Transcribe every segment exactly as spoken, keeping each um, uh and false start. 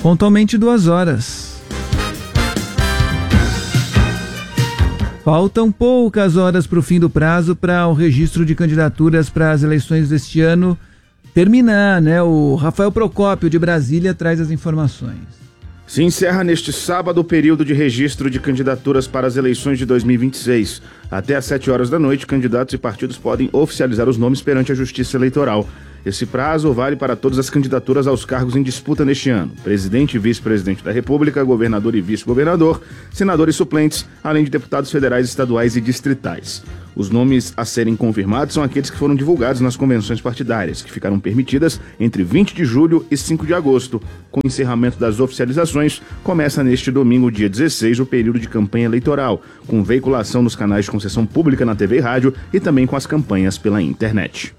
Pontualmente duas horas. Faltam poucas horas para o fim do prazo para o registro de candidaturas para as eleições deste ano terminar, né? O Rafael Procópio, de Brasília, traz as informações. Se encerra neste sábado o período de registro de candidaturas para as eleições de dois mil e vinte e seis. Até às sete horas da noite, candidatos e partidos podem oficializar os nomes perante a Justiça Eleitoral. Esse prazo vale para todas as candidaturas aos cargos em disputa neste ano: presidente e vice-presidente da República, governador e vice-governador, senadores suplentes, além de deputados federais, estaduais e distritais. Os nomes a serem confirmados são aqueles que foram divulgados nas convenções partidárias, que ficaram permitidas entre vinte de julho e cinco de agosto. Com o encerramento das oficializações, começa neste domingo, dia dezesseis, o período de campanha eleitoral, com veiculação nos canais de concessão pública na T V e rádio e também com as campanhas pela internet.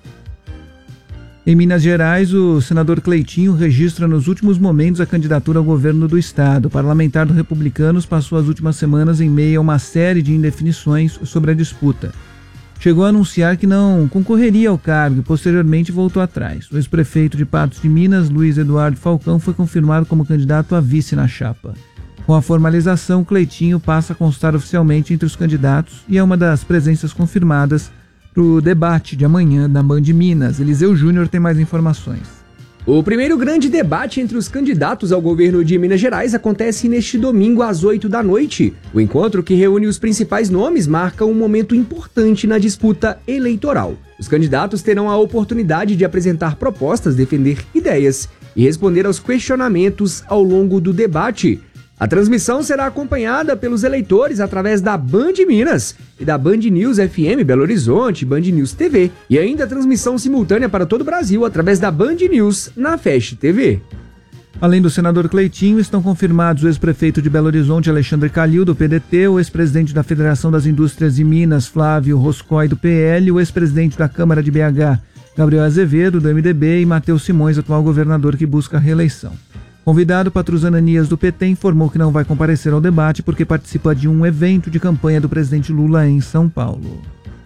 Em Minas Gerais, o senador Cleitinho registra nos últimos momentos a candidatura ao governo do estado. O parlamentar do Republicanos passou as últimas semanas em meio a uma série de indefinições sobre a disputa. Chegou a anunciar que não concorreria ao cargo e posteriormente voltou atrás. O ex-prefeito de Patos de Minas, Luiz Eduardo Falcão, foi confirmado como candidato a vice na chapa. Com a formalização, Cleitinho passa a constar oficialmente entre os candidatos e é uma das presenças confirmadas para o debate de amanhã na Band Minas. Eliseu Júnior tem mais informações. O primeiro grande debate entre os candidatos ao governo de Minas Gerais acontece neste domingo às oito da noite. O encontro, que reúne os principais nomes, marca um momento importante na disputa eleitoral. Os candidatos terão a oportunidade de apresentar propostas, defender ideias e responder aos questionamentos ao longo do debate. A transmissão será acompanhada pelos eleitores através da Band Minas e da Band News F M Belo Horizonte, Band News T V, e ainda a transmissão simultânea para todo o Brasil através da Band News na Fast T V. Além do senador Cleitinho, estão confirmados o ex-prefeito de Belo Horizonte, Alexandre Calil, do P D T, o ex-presidente da Federação das Indústrias de Minas, Flávio Roscoe, do P L, o ex-presidente da Câmara de B H, Gabriel Azevedo, do M D B, e Matheus Simões, atual governador que busca a reeleição. Convidado, Patrus Ananias, do P T, informou que não vai comparecer ao debate porque participa de um evento de campanha do presidente Lula em São Paulo.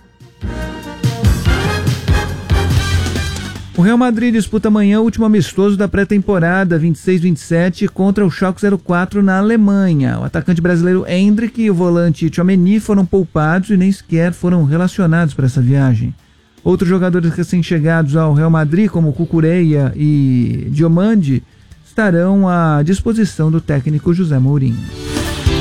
O Real Madrid disputa amanhã o último amistoso da pré-temporada vinte e seis vinte e sete contra o Schalke zero quatro na Alemanha. O atacante brasileiro Endrick e o volante Tchouaméni foram poupados e nem sequer foram relacionados para essa viagem. Outros jogadores recém-chegados ao Real Madrid, como Cucurella e Diomande, estarão à disposição do técnico José Mourinho.